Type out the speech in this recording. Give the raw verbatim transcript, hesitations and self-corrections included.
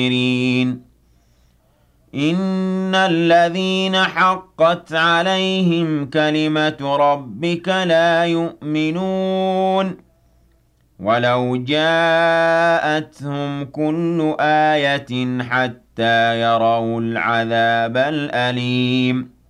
إِنَّ الَّذِينَ حَقَّتْ عَلَيْهِمْ كَلِمَةُ رَبِّكَ لَا يُؤْمِنُونَ وَلَوْ جَاءَتْهُمْ كُلُّ آيَةٍ حَتَّىٰ يَرَوُا الْعَذَابَ الْأَلِيمَ